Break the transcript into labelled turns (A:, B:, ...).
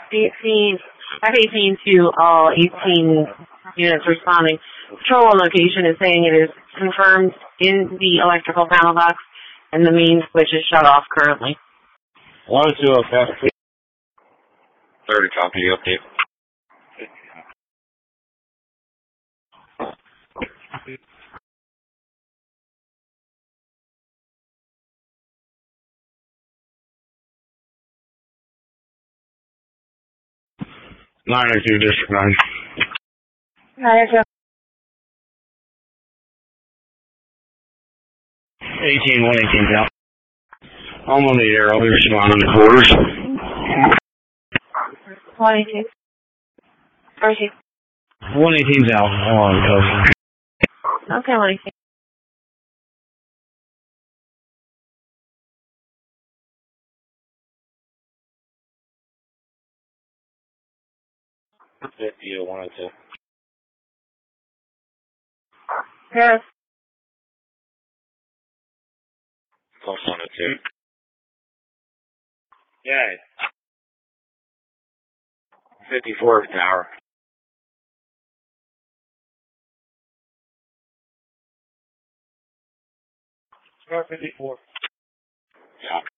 A: 18, F-18 to all 18 units responding. Control location is saying it is confirmed in the electrical panel box, and the main switch is shut off currently.
B: 102, okay. 30, copy, update. Nine or two, District 9.
A: Hi,
B: 18, 118's out. I'm on the arrow, they're responding to quarters.
A: 118. 30.
B: 118's out. Hold on, Coach.
A: Okay, 118.
B: Yeah, 102.
A: Yes.
B: Close 102. Yeah. 54 tower. 54. Yeah.